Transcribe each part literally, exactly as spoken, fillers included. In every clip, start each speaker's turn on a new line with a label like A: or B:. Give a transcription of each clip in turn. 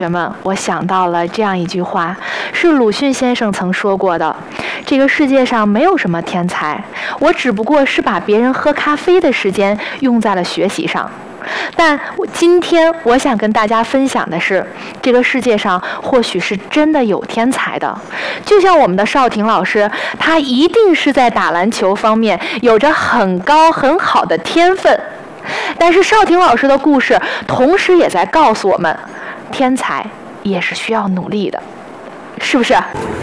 A: 学们，我想到了这样一句话，是鲁迅先生曾说过的：这个世界上没有什么天才，我只不过是把别人喝咖啡的时间用在了学习上。但今天我想跟大家分享的是，这个世界上或许是真的有天才的，就像我们的邵婷老师，他一定是在打篮球方面有着很高很好的天分。但是邵婷老师的故事同时也在告诉我们，天才也是需要努力的，是不是？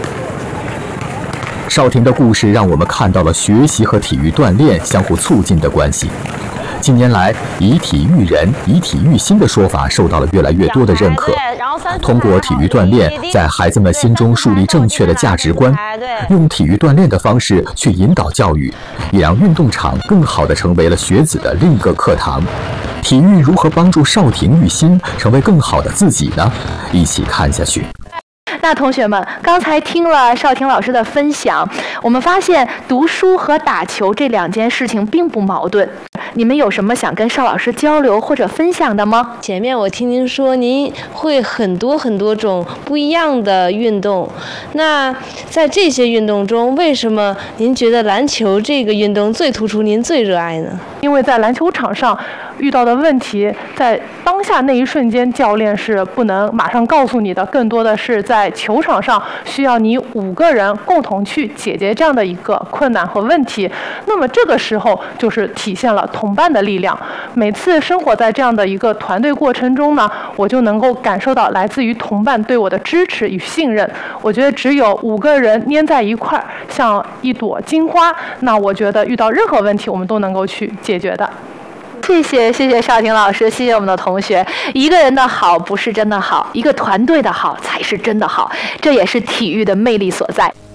B: 邵婷的故事让我们看到了学习和体育锻炼相互促进的关系。近年来，以体育人、以体育心的说法受到了越来越多的认可。通过体育锻炼，在孩子们心中树立正确的价值观，用体育锻炼的方式去引导教育，也让运动场更好地成为了学子的另一个课堂。体育如何帮助邵婷育心成为更好的自己呢？一起看下去。
A: 那同学们，刚才听了邵婷老师的分享，我们发现读书和打球这两件事情并不矛盾。你们有什么想跟邵老师交流或者分享的吗？
C: 前面我听您说您会很多很多种不一样的运动，那在这些运动中，为什么您觉得篮球这个运动最突出，您最热爱呢？
D: 因为在篮球场上遇到的问题，在当下那一瞬间，教练是不能马上告诉你的，更多的是在球场上需要你五个人共同去解决这样的一个困难和问题。那么这个时候就是体现了同伴的力量。每次生活在这样的一个团队过程中呢，我就能够感受到来自于同伴对我的支持与信任。我觉得只有五个人粘在一块儿，像一朵金花，那我觉得遇到任何问题我们都能够去解决的。
A: 谢谢谢谢邵婷老师，谢谢我们的同学。一个人的好不是真的好，一个团队的好才是真的好，这也是体育的魅力所在。